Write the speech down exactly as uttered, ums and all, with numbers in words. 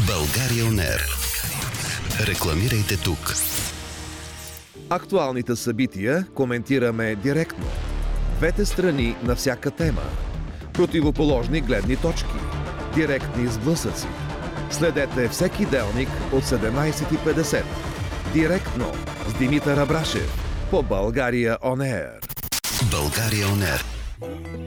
България он ер. Рекламирайте тук. Актуалните събития коментираме директно. Двете страни на всяка тема. Противоположни гледни точки. Директни сблъсъци. Следете всеки делник от седемнайсет и петдесет. Директно с Димитър Абрашев по България он ер. България он ер.